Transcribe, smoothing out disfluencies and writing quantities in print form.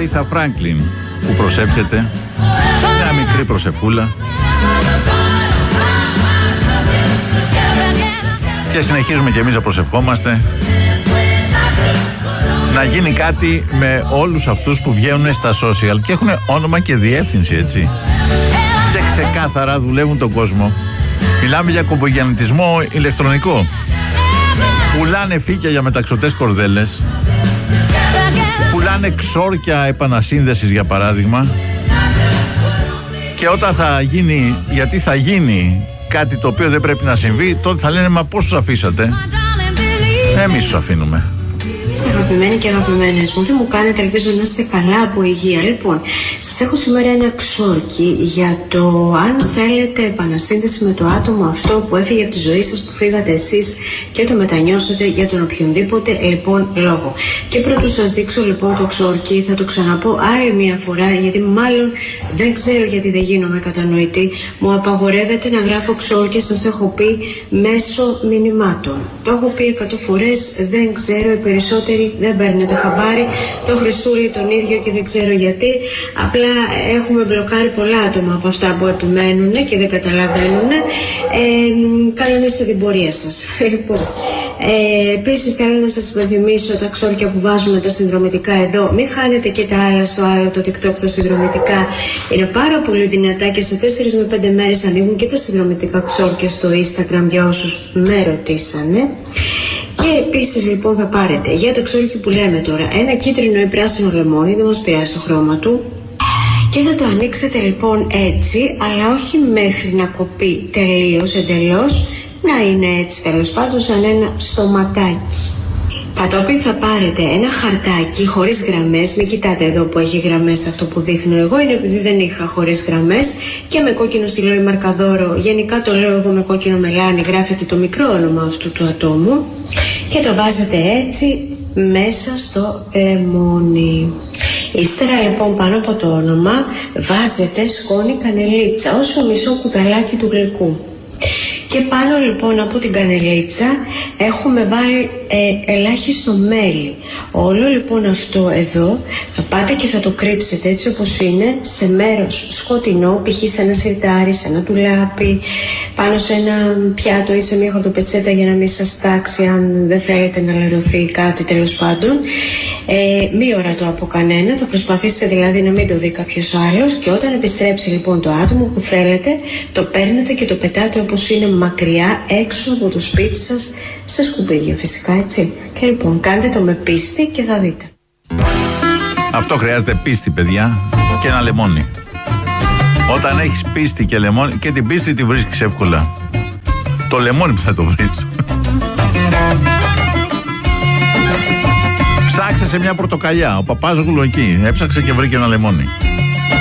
Αρίθα Φράγκλιν που προσεύχεται μια μικρή προσευχούλα και συνεχίζουμε και εμείς να προσευχόμαστε να γίνει κάτι με όλους αυτούς που βγαίνουν στα social και έχουν όνομα και διεύθυνση, έτσι, και ξεκάθαρα δουλεύουν τον κόσμο. Μιλάμε για κομπογιαννητισμό ηλεκτρονικό. Πουλάνε φύκια για μεταξωτές κορδέλες, πουλάνε ξόρκια επανασύνδεσης για παράδειγμα, και όταν θα γίνει, γιατί θα γίνει κάτι το οποίο δεν πρέπει να συμβεί, τότε θα λένε μα πώς τους αφήσατε? Εμείς τους αφήνουμε. Αγαπημένοι και αγαπημένες μου, τι μου κάνετε, ελπίζω να είστε καλά από υγεία. Λοιπόν, σας έχω σήμερα ένα ξόρκι για το αν θέλετε επανασύνδεση με το άτομο αυτό που έφυγε από τη ζωή σας, που φύγατε εσείς και το μετανιώσατε για τον οποιονδήποτε λοιπόν λόγο. Και πρωτού σας δείξω λοιπόν το ξόρκι, θα το ξαναπώ άλλη μια φορά, γιατί μάλλον δεν ξέρω γιατί δεν γίνομαι κατανοητή. Μου απαγορεύεται να γράφω ξόρκια, σας έχω πει, μέσω μηνυμάτων. Το έχω πει 100 φορές, δεν ξέρω, οι περισσότεροι δεν παίρνετε χαμπάρι, το Χριστούλη τον ίδιο και δεν ξέρω γιατί. Απλά έχουμε μπλοκάρει πολλά άτομα από αυτά που επιμένουν και δεν καταλαβαίνουν. Κανονίστε την πορεία σας. Λοιπόν, επίσης θέλω να σας υπενθυμίσω τα ξόρκια που βάζουμε τα συνδρομητικά εδώ. Μην χάνετε και τα άλλα στο άλλο, το TikTok, τα συνδρομητικά. Είναι πάρα πολύ δυνατά και σε 4 με 5 μέρες ανοίγουν και τα συνδρομητικά ξόρκια στο Instagram για όσους με ρωτήσανε. Και επίσης λοιπόν θα πάρετε για το ξόρκι που λέμε τώρα ένα κίτρινο ή πράσινο λεμόνι, δεν μας πειράζει το χρώμα του, και θα το ανοίξετε λοιπόν έτσι, αλλά όχι μέχρι να κοπεί τελείως, εντελώς, να είναι έτσι τέλος πάντων σαν ένα στοματάκι. Κατόπιν θα πάρετε ένα χαρτάκι χωρίς γραμμές, μην κοιτάτε εδώ που έχει γραμμές αυτό που δείχνω εγώ, είναι επειδή δεν είχα χωρίς γραμμές και με κόκκινο στυλό ή μαρκαδόρο, γενικά το λέω εγώ με κόκκινο μελάνι, γράφετε το μικρό όνομα αυτού του ατόμου και το βάζετε έτσι μέσα στο λεμόνι. Ύστερα λοιπόν πάνω από το όνομα βάζετε σκόνη κανελίτσα, όσο μισό κουταλάκι του γλυκού. Και πάνω λοιπόν από την κανελίτσα έχουμε βάλει ελάχιστο μέλι. Όλο λοιπόν αυτό εδώ θα πάτε και θα το κρύψετε έτσι όπως είναι σε μέρος σκοτεινό, π.χ. σε ένα σιρτάρι, σε ένα τουλάπι, πάνω σε ένα πιάτο ή σε μια χορτοπετσέτα για να μην σας τάξει αν δεν θέλετε να λερωθεί κάτι τέλος πάντων. Μη ορατό από κανένα, θα προσπαθήσετε δηλαδή να μην το δει κάποιος άλλος και όταν επιστρέψει λοιπόν το άτομο που θέλετε το παίρνετε και το πετάτε όπως είναι μακριά έξω από το σπίτι σας σε σκουπίδιο φυσικά, έτσι. Και λοιπόν κάντε το με πίστη και θα δείτε. Αυτό χρειάζεται πίστη, παιδιά, και ένα λεμόνι. Όταν έχεις πίστη και λεμόνι, και την πίστη τη βρίσκεις εύκολα. Το λεμόνι που θα το βρεις. Ψάξε σε μια πορτοκαλιά. Ο παπάς Γουλο εκεί έψαξε και βρήκε ένα λεμόνι.